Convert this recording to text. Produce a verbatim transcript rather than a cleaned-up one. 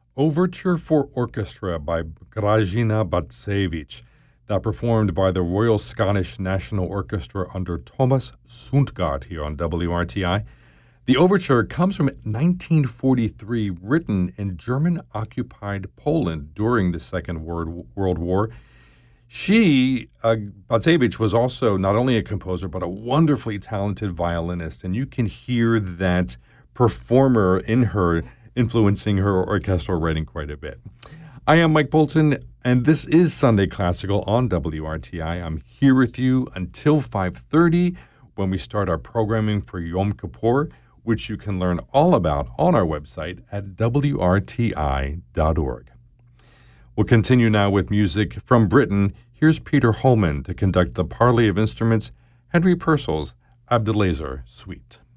Overture for Orchestra by Grażyna Bacewicz, that performed by the Royal Scottish National Orchestra under Thomas Sundgaard here on W R T I. The overture comes from nineteen forty-three, written in German-occupied Poland during the Second World War. She, uh, Bacewicz, was also not only a composer, but a wonderfully talented violinist, and you can hear that performer in her influencing her orchestral writing quite a bit. I am Mike Bolton, and this is Sunday Classical on W R T I. I'm here with you until five thirty when we start our programming for Yom Kippur, which you can learn all about on our website at W R T I dot org. We'll continue now with music from Britain. Here's Peter Holman to conduct the Parley of Instruments, Henry Purcell's Abdelazer Suite.